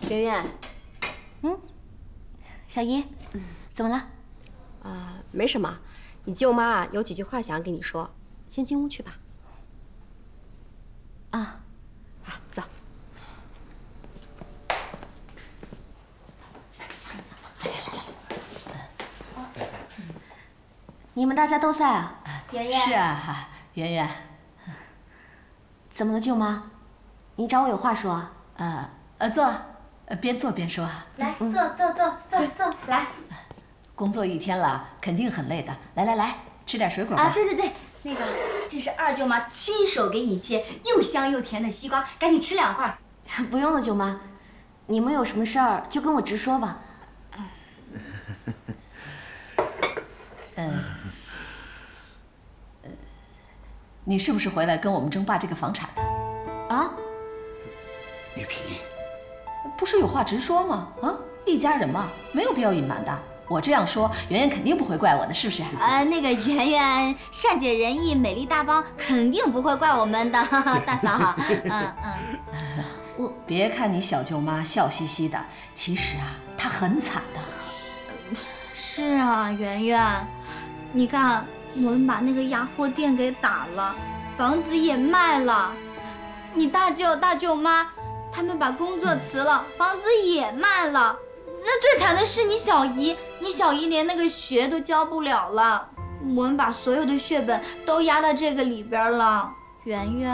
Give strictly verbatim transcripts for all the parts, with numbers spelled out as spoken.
圆圆， 嗯，小姨，嗯，怎么了？ 啊、呃，没什么。你舅妈啊有几句话想跟你说，先进屋去吧。 啊， 好，走。 你们大家都在啊？ 圆圆。是啊，圆圆。 怎么了，舅妈？你找我有话说啊？ 呃呃，坐，呃，边坐边说。 来，坐坐坐坐坐，来。 工作一天了，肯定很累的。来来来，吃点水果吧。 啊，对对对，那个，这是二舅妈亲手给你切又香又甜的西瓜，赶紧吃两块。 不用了，舅妈，你们有什么事儿就跟我直说吧。 嗯。呃，你是不是回来跟我们争霸这个房产的？ 啊？ 玉萍， 不是有话直说吗？啊，一家人嘛，没有必要隐瞒的。我这样说，圆圆肯定不会怪我的，是不是？ 呃，那个圆圆善解人意、美丽大方，肯定不会怪我们的，大嫂好。嗯嗯。 我别看你小舅妈笑嘻嘻的，其实啊，她很惨的。 是啊，圆圆，你看，我们把那个亚货店给打了，房子也卖了，你大舅大舅妈他们把工作辞了，房子也卖了。那最惨的是你小姨，你小姨连那个学都交不了了。我们把所有的血本都压到这个里边了，圆圆。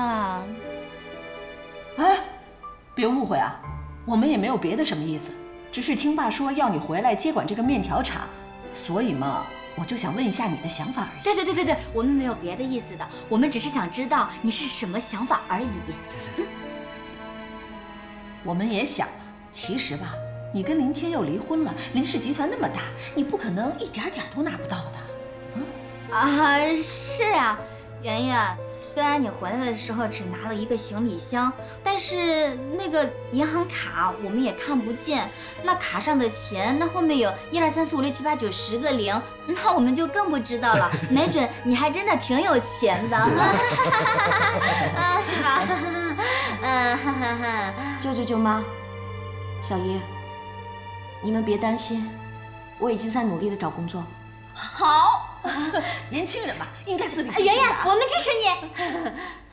哎，别误会啊，我们也没有别的什么意思，只是听爸说要你回来接管这个面条厂，所以嘛，我就想问一下你的想法而已。 对对对对对，我们没有别的意思的，我们只是想知道你是什么想法而已。嗯， 我们也想了，其实吧。你跟林天佑离婚了，林氏集团那么大，你不可能一点点都拿不到的。嗯啊，是啊，圆圆，虽然你回来的时候只拿了一个行李箱，但是那个银行卡我们也看不见，那卡上的钱，那后面有一二三四五六七八九十个零，那我们就更不知道了，没准你还真的挺有钱的，啊，是吧？嗯，哈哈哈。 舅舅舅妈，小姨。你们别担心，我已经在努力的找工作。 好，年轻人嘛，应该自立。 圆圆，我们支持你。